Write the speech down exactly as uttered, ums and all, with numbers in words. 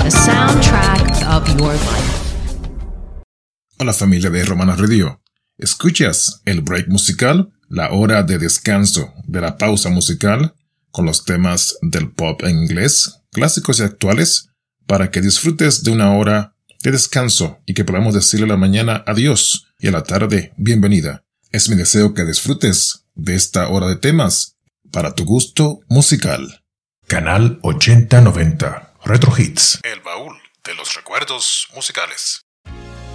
the soundtrack of your life. Hola familia de Romana Radio. ¿Escuchas el break musical? La hora de descanso de la pausa musical con los temas del pop en inglés, clásicos y actuales, para que disfrutes de una hora de descanso y que podamos decirle a la mañana adiós y a la tarde bienvenida. Es mi deseo que disfrutes de esta hora de temas para tu gusto musical. Canal ochenta noventa Retro Hits. El baúl de los recuerdos musicales.